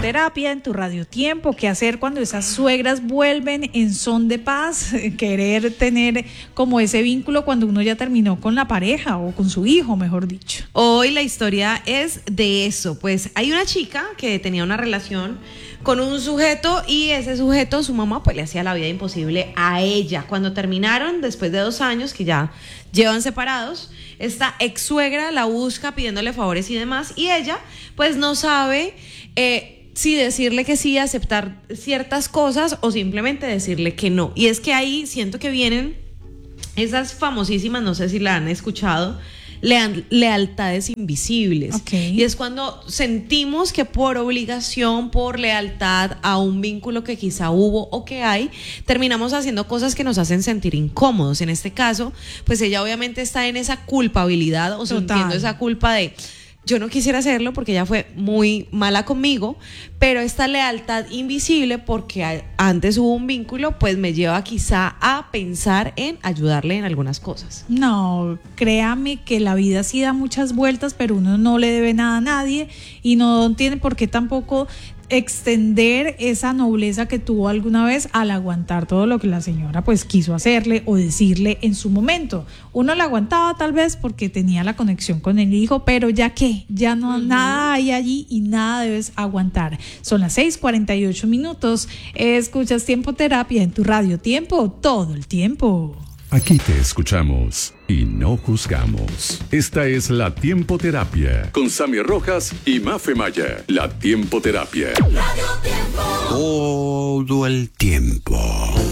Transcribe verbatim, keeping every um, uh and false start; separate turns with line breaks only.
Terapia en tu Radio Tiempo. ¿Qué hacer cuando esas suegras vuelven en son de paz? Querer tener como ese vínculo cuando uno ya terminó con la pareja o con su hijo, mejor dicho.
Hoy la historia es de eso. Pues hay una chica que tenía una relación con un sujeto y ese sujeto, su mamá, pues le hacía la vida imposible a ella. Cuando terminaron, después de dos años que ya llevan separados, esta ex suegra la busca pidiéndole favores y demás, y ella pues no sabe eh, si decirle que sí, aceptar ciertas cosas o simplemente decirle que no. Y es que ahí siento que vienen esas famosísimas, no sé si la han escuchado, Leal, lealtades invisibles.
Okay.
Y es cuando sentimos que por obligación, por lealtad a un vínculo que quizá hubo o que hay, terminamos haciendo cosas que nos hacen sentir incómodos. En este caso, pues ella obviamente está en esa culpabilidad o
Total.
sintiendo esa culpa de yo no quisiera hacerlo porque ella fue muy mala conmigo, pero esta lealtad invisible, porque a, antes hubo un vínculo, pues me lleva quizá a pensar en ayudarle en algunas cosas.
No, créame que la vida sí da muchas vueltas, pero uno no le debe nada a nadie y no tiene por qué tampoco extender esa nobleza que tuvo alguna vez al aguantar todo lo que la señora pues quiso hacerle o decirle en su momento. Uno la aguantaba tal vez porque tenía la conexión con el hijo, pero ya que ya no, uh-huh. nada hay allí y nada debes aguantar. Son las seis cuarenta y ocho minutos. Escuchas Tiempo Terapia en tu Radio Tiempo todo el tiempo.
Aquí te escuchamos y no juzgamos. Esta es la Tiempo Terapia con Sammy Rojas y Mafe Maya. La Tiempo Terapia.
Radio Tiempo. Todo el tiempo.